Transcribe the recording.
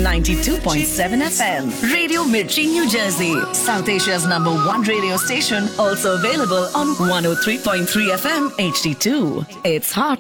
92.7 FM. Radio Mirchi, New Jersey. South Asia's #1 radio station. Also available on 103.3 FM HD2. It's hot